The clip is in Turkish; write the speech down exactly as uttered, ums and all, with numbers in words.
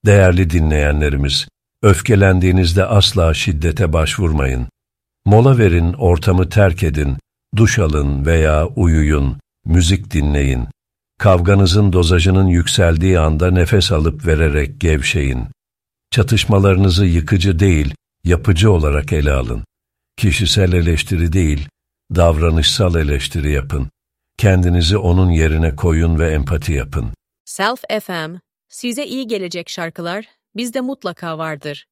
Değerli dinleyenlerimiz, öfkelendiğinizde asla şiddete başvurmayın. Mola verin, ortamı terk edin, duş alın veya uyuyun, müzik dinleyin. Kavganızın dozajının yükseldiği anda nefes alıp vererek gevşeyin. Çatışmalarınızı yıkıcı değil, yapıcı olarak ele alın. Kişisel eleştiri değil, davranışsal eleştiri yapın. Kendinizi onun yerine koyun ve empati yapın. Self F M, size iyi gelecek şarkılar bizde mutlaka vardır.